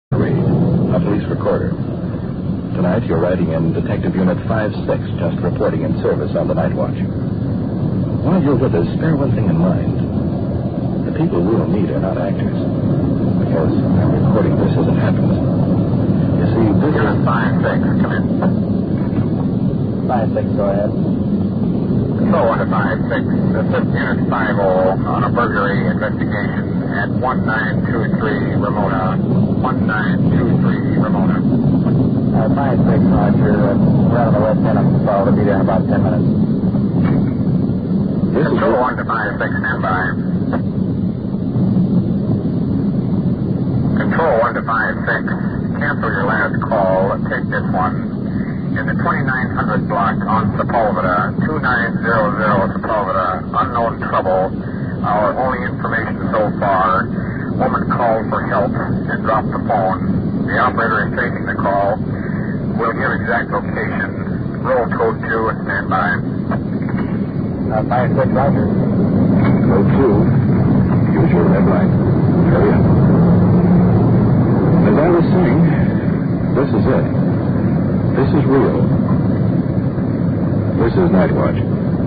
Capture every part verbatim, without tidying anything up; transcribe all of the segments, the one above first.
Reed, a police recorder. Tonight you're riding in Detective Unit five six, just reporting in service on the night watch. While you're with us, bear one thing in mind. The people we'll meet are not actors, because I'm recording this as it happens. You see, this Unit is... five six, come in. five six, go ahead. Control one to five six, assist Unit five oh on a burglary investigation at one nine two three Ramona. one nine two three Ramona. Uh, five six, Roger. Uh, we're out on the west end of the fall. We'll be there in about ten minutes. This Control is... one to five six, stand by. Control one to five six, cancel your last call. Take this one. In the twenty-nine hundred block on Sepulveda, two nine zero zero Sepulveda, unknown trouble. Our only information so far, woman called for help and dropped the phone. The operator is taking the call. We'll give exact location. Roll code two and stand by. Uh, five six, Roger. Code two. Use your red light. Hurry up. As I was saying, this is it. This is real. This is Night Watch.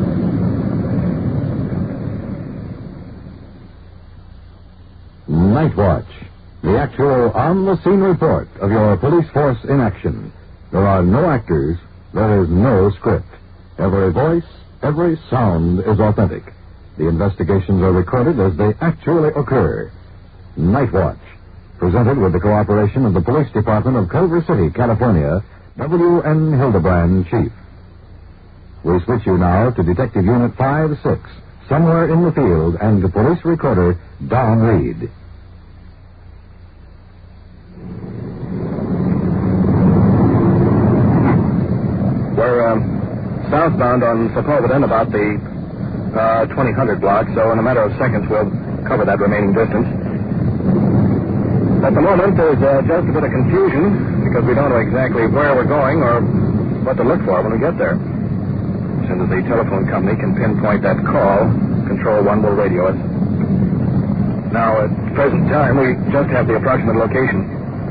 Night Watch, the actual on-the-scene report of your police force in action. There are no actors, there is no script. Every voice, every sound is authentic. The investigations are recorded as they actually occur. Night Watch, presented with the cooperation of the Police Department of Culver City, California, W N Hildebrand, Chief. We switch you now to Detective Unit five six, somewhere in the field, and the police recorder, Don Reed. We're um, southbound on Sepulveda in about the uh, twenty hundred block, so in a matter of seconds we'll cover that remaining distance. At the moment, there's uh, just a bit of confusion because we don't know exactly where we're going or what to look for when we get there. As soon as the telephone company can pinpoint that call, Control one will radio us. Now, at the present time, we just have the approximate location.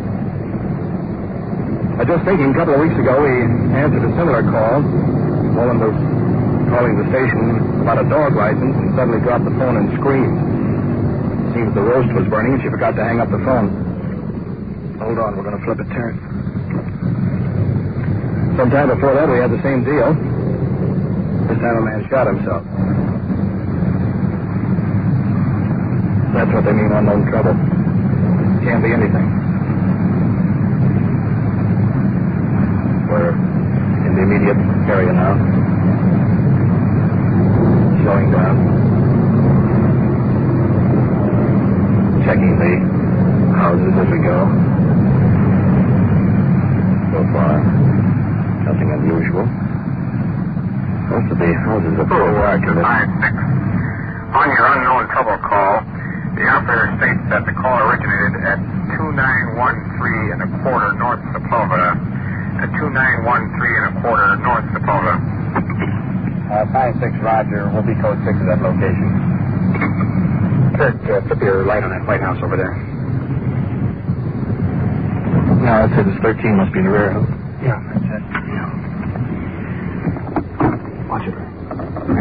I was just thinking, a couple of weeks ago, we answered a similar call. A woman was calling the station about a dog license and suddenly dropped the phone and screamed. Seems the roast was burning and she forgot to hang up the phone. Hold on, we're going to flip a turn. Sometime before that, we had the same deal. This time a man shot himself. That's what they mean, unknown trouble. Can't be anything. We're in the immediate area now. Slowing down. Checking the houses as we go. So far, nothing unusual. Most of the houses are full of work. five six. On your unknown trouble call, the operator states that the call originated at two nine one three and a quarter North Sepulveda. At two nine one three and a quarter North Sepulveda. Uh, five six, Roger. We'll be code six at that location. Kirk, uh, flip your light on that White House over there. No, that's it. It's thirteen. Must be in the rear. Yeah, that's it. Yeah. Watch it.